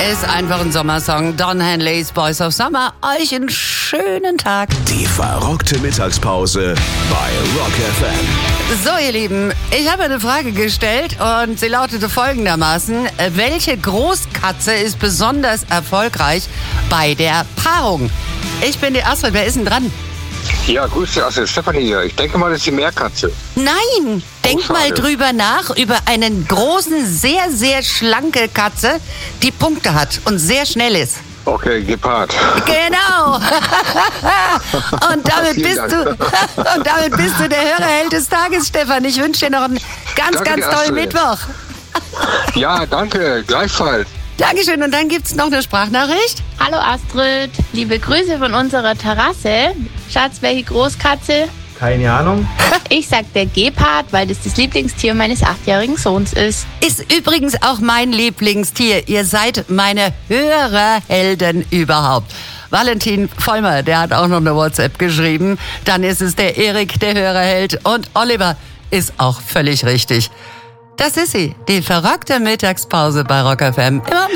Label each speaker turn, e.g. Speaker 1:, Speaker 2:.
Speaker 1: Ist einfach ein Sommersong. Don Henleys Boys of Summer. Euch einen schönen Tag.
Speaker 2: Die verrockte Mittagspause bei Rock FM.
Speaker 1: So, ihr Lieben, ich habe eine Frage gestellt und sie lautete folgendermaßen. Welche Großkatze ist besonders erfolgreich bei der Paarung? Ich bin die Astrid, wer ist denn dran?
Speaker 3: Ja, grüß dich, also Stefanie hier. Ich denke mal, das ist die Meerkatze.
Speaker 1: Nein, denk mal drüber nach, über einen großen, sehr, sehr schlanke Katze, die Punkte hat und sehr schnell ist.
Speaker 3: Okay, Gepard.
Speaker 1: Genau. Und damit bist du der Hörerheld des Tages, Stefan. Ich wünsche dir noch einen ganz tollen
Speaker 3: Astrid.
Speaker 1: Mittwoch.
Speaker 3: Ja, danke, gleichfalls.
Speaker 1: Dankeschön. Und dann gibt's noch eine Sprachnachricht.
Speaker 4: Hallo Astrid, liebe Grüße von unserer Terrasse. Schatz, welche Großkatze?
Speaker 5: Keine Ahnung.
Speaker 4: Ich sag der Gepard, weil das Lieblingstier meines 8-jährigen Sohns ist.
Speaker 1: Ist übrigens auch mein Lieblingstier. Ihr seid meine Hörerhelden überhaupt. Valentin Vollmer, der hat auch noch eine WhatsApp geschrieben. Dann ist es der Erik, der Hörerheld. Und Oliver ist auch völlig richtig. Das ist sie, die verrockte Mittagspause bei Rock FM. Immer